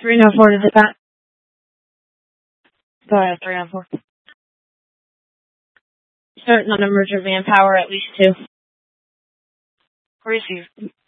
304 to the back. Go ahead, 304. Certain on emergent manpower, at least 2. Receive.